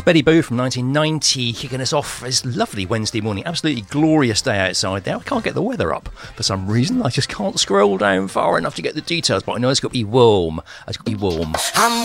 Betty Boo from 1990 kicking us off for this lovely Wednesday morning. Absolutely glorious day outside there. I can't get the weather up for some reason. I just can't scroll down far enough to get the details, but I know it's got to be warm. It's got to be warm.